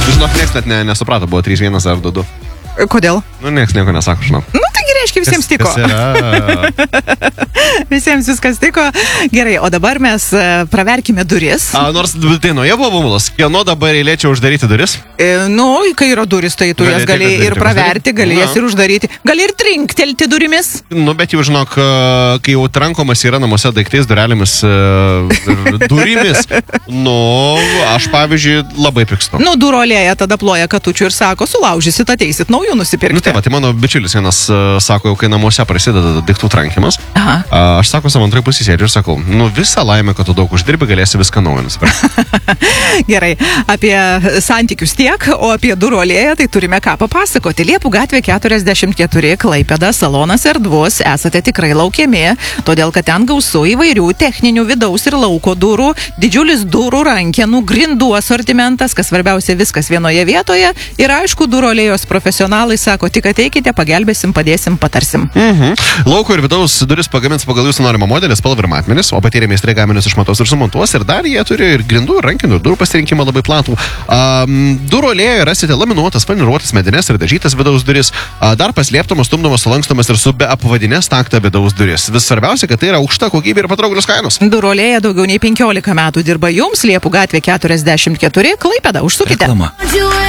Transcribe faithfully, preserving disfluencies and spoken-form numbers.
Žinok, nieks net ne, nesuprato, buvo trys vienas ar du du. Kodėl? Nu, nieks nieko nesako, žinok. Nu, taigi reiškia, visiems Kas- tiko. kas yra? Visiems viskas tiko. Gerai, o dabar mes e, praverkime duris. A, nors dainoje buvo bumulas, kieno dabar eilė čia uždaryti duris? E, nu, kai yra duris, tai tu jas Galėti gali atidaryti, ir praverti, gali Na. jas ir uždaryti. Gali ir trinktelti durimis. Nu, bet jau žinok, kai jau trankomas yra namuose daiktais, durelėmis, e, durimis, nu, aš pavyzdžiui labai pikstu. Nu, durolėje tada ploja katučių ir sako, sulaužysit, ateisit naujų nusipirkti. Nu tai va, tai mano bičiulis vienas uh, sako, jau kai namuose prasideda daiktų trankimas, Aha. uh, aš sako savo antrai pusėsėdžiu ir sakau, nu visą laimę, kad tu daug uždirbi, galėsi viską naują nusipirkti. Gerai, apie santykius tiek, o apie durolėje tai turime ką papasakoti. Liepų gatvė keturiasdešimt keturi, Klaipėda, salonas erdvus, esate tikrai laukiami, todėl kad ten gausu įvairių techninių vidaus ir lauko durų, didžiulis durų rankenų, grindų asortimentas, kas svarbiausia viskas vienoje vietoje ir aišku, durolėjos profesionalai sako, tik ateikite, pagelbėsim, padėsim, patarsim. Mhm. Lauko ir vidaus duris pagamins pagal jūsų norimą modelį, spalvą ir matmenis, o patyrę meistrai gaminius išmatuos ir sumontuos ir dar jie turi ir grindų, ir rankinių, ir durų pasirinkimą labai platų. Um, durolėje rasite laminuotas, paniruotas, medines ir dažytas vidaus duris, uh, dar paslėptomas, stumdomas, sulankstomas ir su be apvadinės taktą vidaus duris. Vis svarbiausia, kad tai yra aukšta kokybė ir patrauklios kainos. Durolėje daugiau nei penkiolika metų dirba jums, Liepų gatvė keturiasdešimt keturi, Klaipėda, užsukite. Reklama.